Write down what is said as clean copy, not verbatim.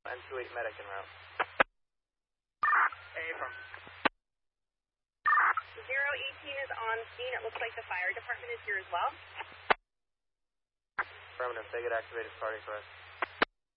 N28 medic en route. Affirm. 018 is on scene. It looks like the fire department is here as well. Affirmative. They get activated starting for us.